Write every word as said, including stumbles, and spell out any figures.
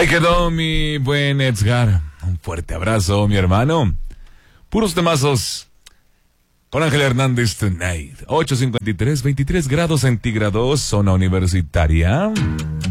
Ahí quedó mi buen Edgar. Un fuerte abrazo, mi hermano. Puros temazos. Con Ángel Hernández Tonight. ocho cincuenta y tres, veintitrés grados centígrados, zona universitaria.